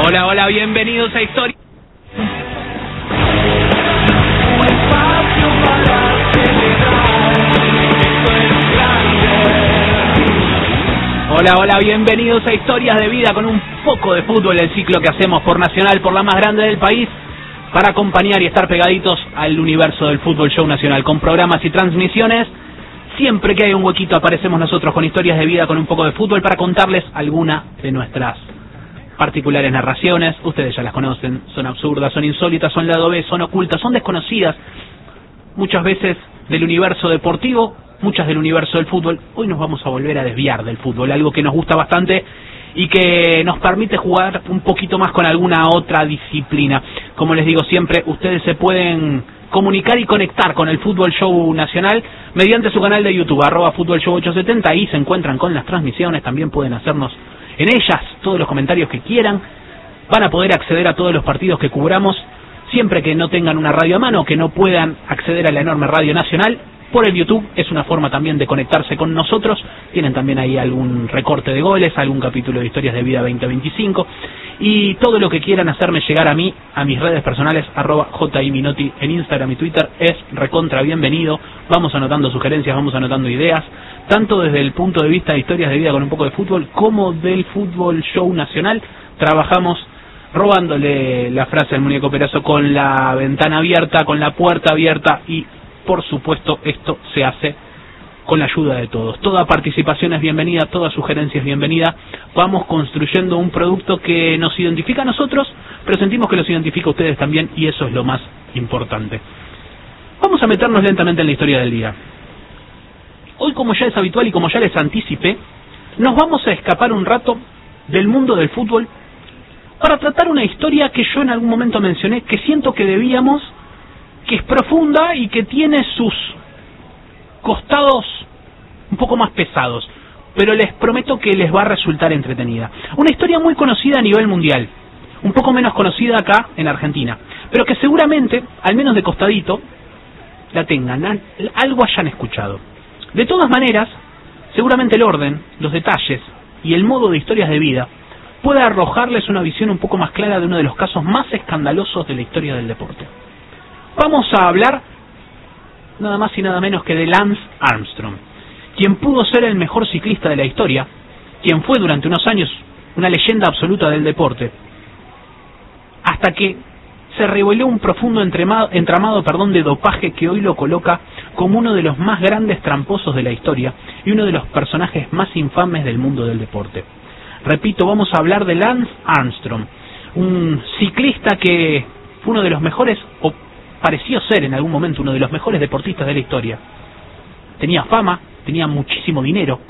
Hola, hola, bienvenidos a Historia. Hola, hola, bienvenidos a Historias de Vida con un poco de fútbol, el ciclo que hacemos por Nacional, por la más grande del país, para acompañar y estar pegaditos al universo del fútbol show nacional, con programas y transmisiones. Siempre que hay un huequito aparecemos nosotros con Historias de Vida con un poco de fútbol para contarles alguna de nuestras particulares narraciones. Ustedes ya las conocen, son absurdas, son insólitas, son lado B, son ocultas, son desconocidas, muchas veces del universo deportivo, muchas del universo del fútbol. Hoy nos vamos a volver a desviar del fútbol, algo que nos gusta bastante y que nos permite jugar un poquito más con alguna otra disciplina. Como les digo siempre, ustedes se pueden comunicar y conectar con el Fútbol Show Nacional mediante su canal de YouTube, @FútbolShow870, ahí se encuentran con las transmisiones, también pueden hacernos en ellas todos los comentarios que quieran, van a poder acceder a todos los partidos que cubramos, siempre que no tengan una radio a mano, que no puedan acceder a la enorme radio nacional. Por el YouTube es una forma también de conectarse con nosotros. Tienen también ahí algún recorte de goles, algún capítulo de Historias de Vida 2025 y todo lo que quieran hacerme llegar a mí, a mis redes personales, @JIMinotti en Instagram y Twitter, es recontra bienvenido. Vamos anotando sugerencias, vamos anotando ideas, tanto desde el punto de vista de Historias de Vida con un poco de fútbol, como del Fútbol Show Nacional. Trabajamos robándole la frase al muñeco Perazo, con la ventana abierta, con la puerta abierta, y por supuesto esto se hace con la ayuda de todos. Toda participación es bienvenida, toda sugerencia es bienvenida. Vamos construyendo un producto que nos identifica a nosotros, pero sentimos que los identifica a ustedes también, y eso es lo más importante. Vamos a meternos lentamente en la historia del día. Hoy, como ya es habitual y como ya les anticipé, nos vamos a escapar un rato del mundo del fútbol para tratar una historia que yo en algún momento mencioné, que siento que debíamos, que es profunda y que tiene sus costados un poco más pesados, pero les prometo que les va a resultar entretenida. Una historia muy conocida a nivel mundial, un poco menos conocida acá en Argentina, pero que seguramente, al menos de costadito, la tengan, algo hayan escuchado. De todas maneras, seguramente el orden, los detalles y el modo de Historias de Vida puede arrojarles una visión un poco más clara de uno de los casos más escandalosos de la historia del deporte. Vamos a hablar nada más y nada menos que de Lance Armstrong, quien pudo ser el mejor ciclista de la historia, quien fue durante unos años una leyenda absoluta del deporte, hasta que se reveló un profundo entramado de dopaje que hoy lo coloca como uno de los más grandes tramposos de la historia y uno de los personajes más infames del mundo del deporte. Repito, vamos a hablar de Lance Armstrong, un ciclista que fue uno de los mejores, o pareció ser en algún momento uno de los mejores deportistas de la historia. Tenía fama, tenía muchísimo dinero.